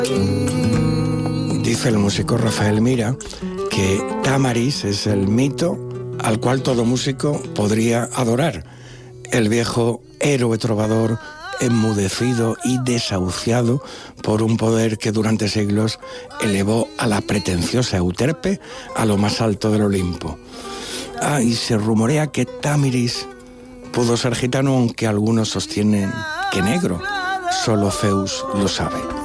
Dice el músico Rafael Mira que Támaris es el mito al cual todo músico podría adorar. El viejo héroe trovador enmudecido y desahuciado por un poder que durante siglos elevó a la pretenciosa Euterpe a lo más alto del Olimpo. Y se rumorea que Támaris pudo ser gitano, aunque algunos sostienen que negro. Solo Zeus lo sabe.